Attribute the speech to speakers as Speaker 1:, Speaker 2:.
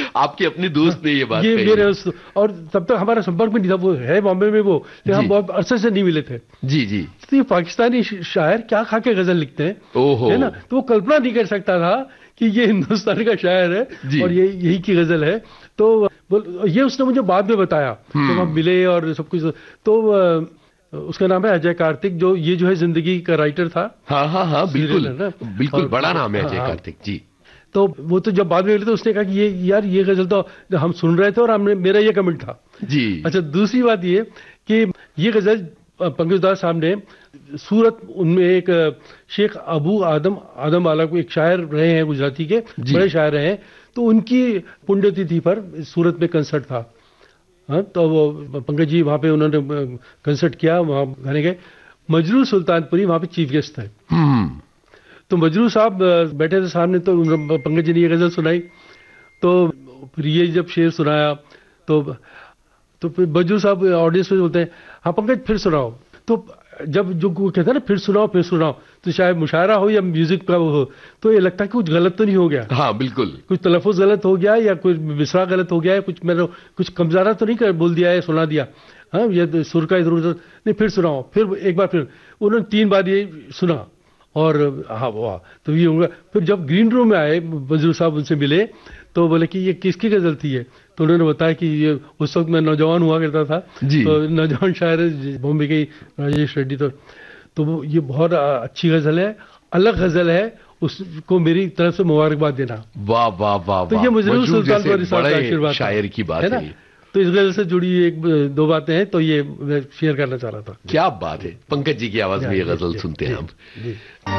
Speaker 1: आपके अपने दोस्त ने ये बात
Speaker 2: ये
Speaker 1: कही।
Speaker 2: मेरे और तब तक हमारा संपर्क में नहीं था, वो है बॉम्बे में वो, लेकिन हम बहुत अरसे से नहीं मिले थे।
Speaker 1: जी जी।
Speaker 2: तो ये पाकिस्तानी शायर क्या खा के गजल लिखते हैं,
Speaker 1: ओहो,
Speaker 2: है ना। तो वो कल्पना नहीं कर सकता था कि ये हिंदुस्तान का शायर है और ये यही की गजल है। तो ये उसने मुझे बाद में बताया जब हम मिले और सब कुछ। तो उसका नाम है अजय कार्तिक, जो ये जो है जिंदगी का राइटर था।
Speaker 1: हाँ हाँ हाँ, बिल्कुल बिल्कुल, बड़ा नाम है अजय
Speaker 2: हाँ,
Speaker 1: कार्तिक जी।
Speaker 2: तो वो तो जब बाद में मिले तो उसने कहा कि ये यार ये गजल तो हम सुन रहे थे और हमने, मेरा ये कमेंट था
Speaker 1: जी।
Speaker 2: अच्छा, दूसरी बात ये कि ये गजल पंकज उधास साहब ने सूरत, उनमें एक शेख अबू आदम वाला को एक शायर रहे हैं गुजराती के, बड़े शायर रहे हैं, तो उनकी पुण्यतिथि पर सूरत में कंसर्ट था। हाँ, तो वो पंकज जी वहाँ पे उन्होंने कंसर्ट किया, वहाँ गाने गए। मजरू सुल्तानपुरी वहाँ पे चीफ गेस्ट थे। तो मजरू साहब बैठे थे सामने, तो पंकज जी ने ये गजल सुनाई। तो फिर ये जब शेर सुनाया तो फिर मजरू साहब ऑडियंस में बोलते हैं, हाँ पंकज फिर सुनाओ। तो जब जो कहते हैं ना फिर सुनाओ, तो शायद मुशायरा हो या म्यूजिक का हो, तो ये लगता है कि कुछ गलत तो नहीं हो गया।
Speaker 1: हाँ बिल्कुल,
Speaker 2: कुछ तलफ़ुज़ गलत हो गया या कुछ मिसरा गलत हो गया है, कुछ मैंने कुछ कमज़ारा तो नहीं कर बोल दिया है, सुना दिया। हाँ, ये सुर का इधर उधर नहीं, फिर सुनाओ, फिर एक बार फिर। उन्होंने 3 बार ये सुना और हाँ वाह, तो ये होगा। फिर जब ग्रीन रूम में आए मजरू साहब, उनसे मिले, तो बोले कि ये किसकी गजल थी ये। तो उन्होंने बताया कि ये उस वक्त मैं नौजवान हुआ करता था, तो नौजवान शायर बॉम्बे के राजेश रेड्डी। तो ये बहुत अच्छी गजल है, अलग गजल है, उसको मेरी तरफ से मुबारकबाद देना।
Speaker 1: वाह वाह वाह।
Speaker 2: तो ये मजरू सुल्तानपुरी साहब का आशीर्वाद
Speaker 1: शायर की बात है ना।
Speaker 2: तो इस गजल से जुड़ी एक दो बातें हैं, तो ये मैं शेयर करना चाह रहा था।
Speaker 1: क्या बात है, पंकज जी की आवाज में ये गजल सुनते हैं हम।